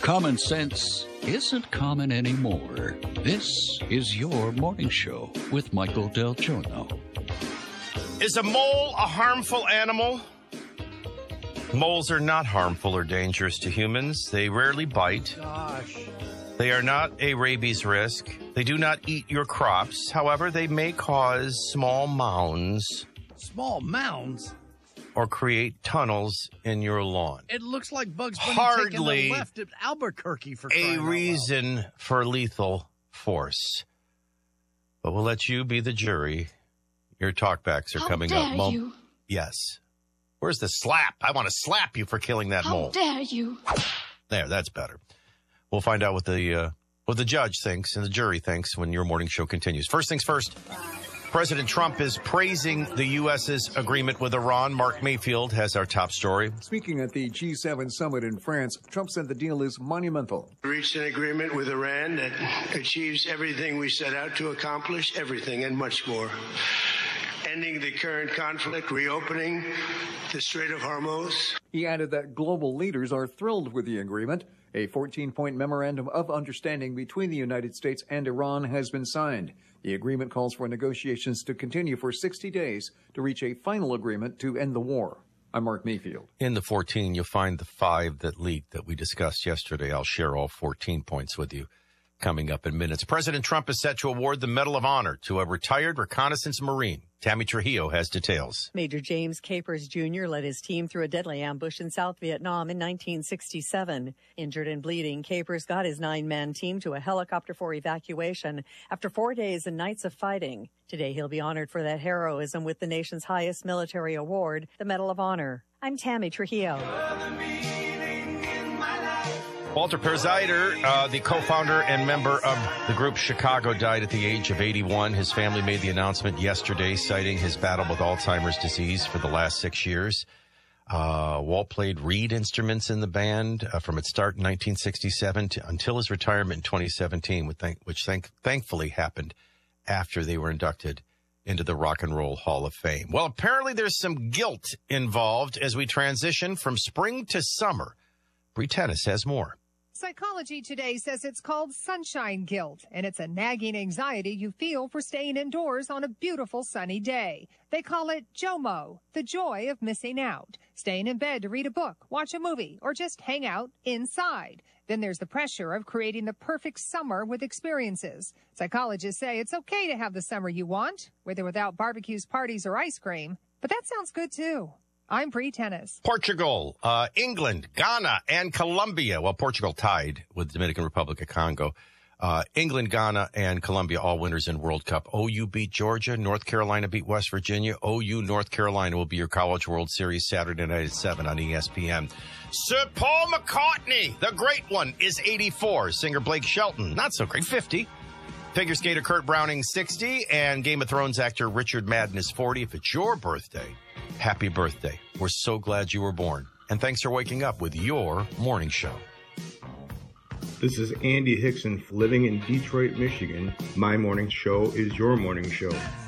Common sense isn't common anymore. This is your morning show with Michael Del Giorno. Is a mole a harmful animal? Moles are not harmful or dangerous to humans. They rarely bite. Gosh. They are not a rabies risk. They do not eat your crops. However, they may cause small mounds. Small mounds? Or create tunnels in your lawn. It looks like Bugs Bunny Hardly taking a left at Albuquerque for a crying out reason loud. for lethal force. But we'll let you be the jury. Your talkbacks are coming up. How dare you? Yes. Where's the slap? I want to slap you for killing that mole. How dare you? There, that's better. We'll find out what the judge thinks and the jury thinks when your morning show continues. First things first. President Trump is praising the U.S.'s agreement with Iran. Mark Mayfield has our top story. Speaking at the G7 summit in France, Trump said the deal is monumental. We reached an agreement with Iran that achieves everything we set out to accomplish, everything and much more. Ending the current conflict, reopening the Strait of Hormuz. He added that global leaders are thrilled with the agreement. A 14-point memorandum of understanding between the United States and Iran has been signed. The agreement calls for negotiations to continue for 60 days to reach a final agreement to end the war. I'm Mark Mayfield. In the 14, you'll find the 5 that leaked that we discussed yesterday. I'll share all 14 points with you coming up in minutes. President Trump is set to award the Medal of Honor to a retired reconnaissance Marine. Tammy Trujillo has details. Major James Capers Jr. led his team through a deadly ambush in South Vietnam in 1967. Injured and bleeding, Capers got his 9-man team to a helicopter for evacuation after 4 days and nights of fighting. Today, he'll be honored for that heroism with the nation's highest military award, the Medal of Honor. I'm Tammy Trujillo. Walter Persider, the co-founder and member of the group Chicago, died at the age of 81. His family made the announcement yesterday, citing his battle with Alzheimer's disease for the last 6 years. Walt played reed instruments in the band from its start in 1967 until his retirement in 2017, which thankfully happened after they were inducted into the Rock and Roll Hall of Fame. Well, apparently there's some guilt involved as we transition from spring to summer. Bree Tennis has more. Psychology Today says it's called sunshine guilt, and it's a nagging anxiety you feel for staying indoors on a beautiful sunny day. They call it JOMO, the joy of missing out, staying in bed to read a book, watch a movie, or just hang out inside. Then there's the pressure of creating the perfect summer with experiences. Psychologists say it's okay to have the summer you want, with or without barbecues, parties, or ice cream. But that sounds good, too. I'm Bree Tennis. Portugal, England, Ghana, and Colombia. Well, Portugal tied with the Dominican Republic of Congo. England, Ghana, and Colombia, all winners in World Cup. OU beat Georgia. North Carolina beat West Virginia. OU, North Carolina will be your College World Series Saturday night at 7 on ESPN. Sir Paul McCartney, the great one, is 84. Singer Blake Shelton, not so great, 50. Figure skater Kurt Browning, 60. And Game of Thrones actor Richard Madden is 40. If it's your birthday, happy birthday. We're so glad you were born. And thanks for waking up with your morning show. This is Andy Hickson living in Detroit, Michigan. My morning show is your morning show.